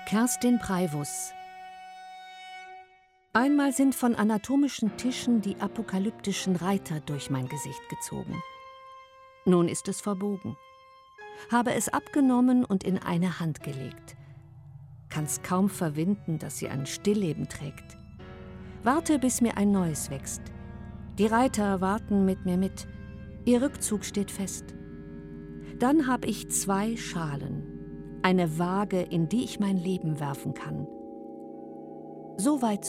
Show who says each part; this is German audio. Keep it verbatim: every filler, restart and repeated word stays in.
Speaker 1: Kerstin Preivus. Einmal sind von anatomischen Tischen die apokalyptischen Reiter durch mein Gesicht gezogen. Nun ist es verbogen. Habe es abgenommen und in eine Hand gelegt. Kann's kaum verwinden, dass sie ein Stillleben trägt. Warte, bis mir ein neues wächst. Die Reiter warten mit mir mit. Ihr Rückzug steht fest. Dann hab ich zwei Schalen. Eine Waage, in die ich mein Leben werfen kann. So weit